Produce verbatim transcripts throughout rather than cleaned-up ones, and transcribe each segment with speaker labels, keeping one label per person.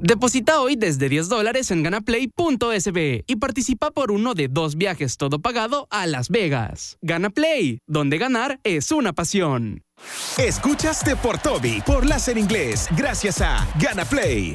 Speaker 1: Deposita hoy desde diez dólares en ganaplay punto es be y participa por uno de dos viajes todo pagado a Las Vegas. Ganaplay, donde ganar es una pasión.
Speaker 2: Escuchas Deportobi por Láser Inglés, gracias a Ganaplay.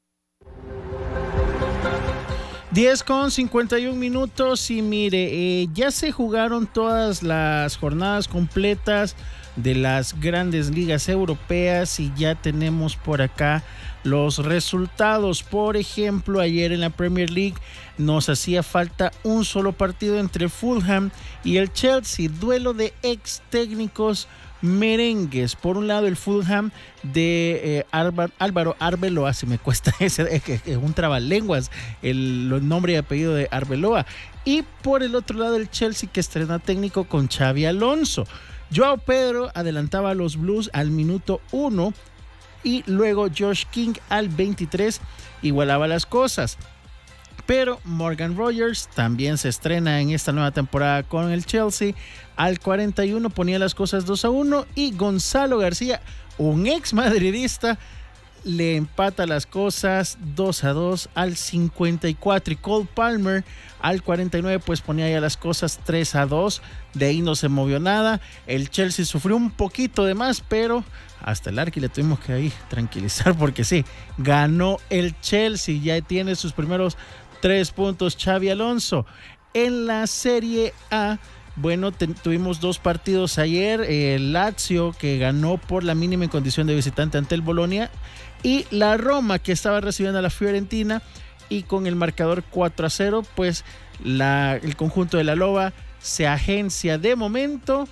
Speaker 3: diez con cincuenta y un minutos y mire, eh, ya se jugaron todas las jornadas completas de las grandes ligas europeas y ya tenemos por acá los resultados. Por ejemplo, ayer en la Premier League nos hacía falta un solo partido entre Fulham y el Chelsea, duelo de ex técnicos merengues. Por un lado el Fulham de eh, Álvaro, Álvaro Arbeloa, se me cuesta ese, es, es un trabalenguas el, el nombre y apellido de Arbeloa, y por el otro lado el Chelsea que estrena técnico con Xabi Alonso. Joao Pedro adelantaba a los Blues al minuto uno y luego Josh King al veintitrés igualaba las cosas. Pero Morgan Rogers también se estrena en esta nueva temporada con el Chelsea. Al cuarenta y uno ponía las cosas dos a uno y Gonzalo García, un ex madridista, le empata las cosas dos a dos al cincuenta y cuatro. Y Cole Palmer al cuarenta y nueve pues ponía ya las cosas tres a dos. De ahí no se movió nada. El Chelsea sufrió un poquito de más, pero hasta el Arqui le tuvimos que ahí tranquilizar porque sí, ganó el Chelsea. Ya tiene sus primeros tres puntos Xabi Alonso. En la Serie A, bueno, te, tuvimos dos partidos ayer. El Lazio que ganó por la mínima en condición de visitante ante el Bolonia, y la Roma que estaba recibiendo a la Fiorentina, y con el marcador cuatro a cero pues la, el conjunto de la Loba se agencia de momento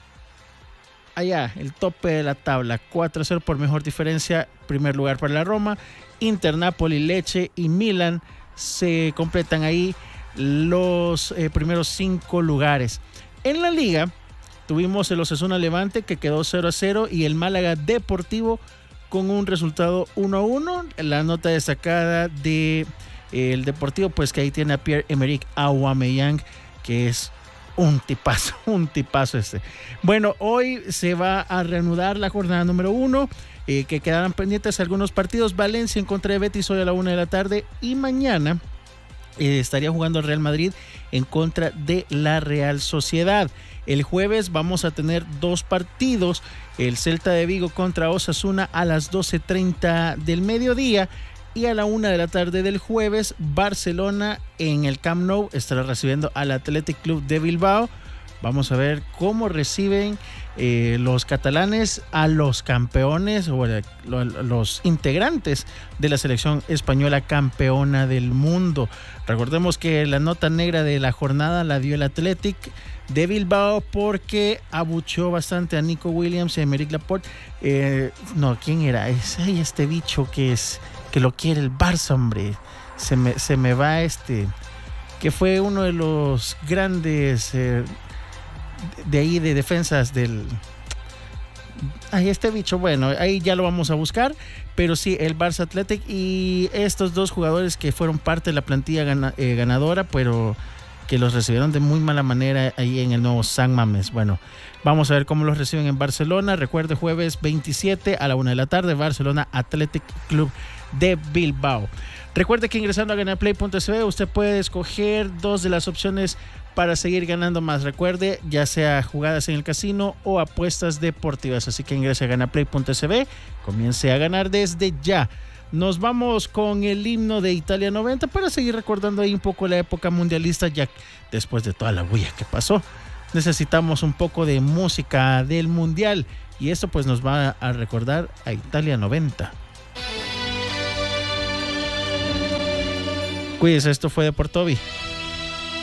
Speaker 3: allá el tope de la tabla, cuatro a cero por mejor diferencia. Primer lugar para la Roma. Inter, Napoli, Lecce y Milan se completan ahí los eh, primeros cinco lugares. En la liga tuvimos el Osasuna Levante que quedó cero a cero y el Málaga Deportivo con un resultado uno a uno. La nota destacada de eh, el Deportivo pues que ahí tiene a Pierre-Emerick Aubameyang, que es un tipazo, un tipazo este. Bueno, hoy se va a reanudar la jornada número uno, eh, que quedarán pendientes algunos partidos. Valencia en contra de Betis hoy a la una de la tarde, y mañana eh, estaría jugando el Real Madrid en contra de la Real Sociedad. El jueves vamos a tener dos partidos, el Celta de Vigo contra Osasuna a las doce treinta del mediodía, y a la una de la tarde del jueves Barcelona en el Camp Nou estará recibiendo al Athletic Club de Bilbao. Vamos a ver cómo reciben eh, los catalanes a los campeones o a los integrantes de la selección española campeona del mundo. Recordemos que la nota negra de la jornada la dio el Athletic de Bilbao porque abucheó bastante a Nico Williams y a Aymeric Laporte. Eh, no, ¿quién era? Es ay, este bicho que es que lo quiere el Barça, hombre. Se me, se me va este, que fue uno de los grandes eh, de ahí de defensas del... Ay, este bicho, bueno, ahí ya lo vamos a buscar, pero sí, el Barça Athletic y estos dos jugadores que fueron parte de la plantilla gana, eh, ganadora, pero que los recibieron de muy mala manera ahí en el nuevo San Mamés. Bueno, vamos a ver cómo los reciben en Barcelona. Recuerde, jueves veintisiete a la una de la tarde, Barcelona Athletic Club de Bilbao. Recuerde que ingresando a ganaplay punto es be usted puede escoger dos de las opciones para seguir ganando más. Recuerde, ya sea jugadas en el casino o apuestas deportivas. Así que ingrese a ganaplay punto es be, comience a ganar desde ya. Nos vamos con el himno de Italia noventa para seguir recordando ahí un poco la época mundialista, ya después de toda la bulla que pasó. Necesitamos un poco de música del mundial y esto pues nos va a recordar a Italia noventa. Cuídense, esto fue Deportobi.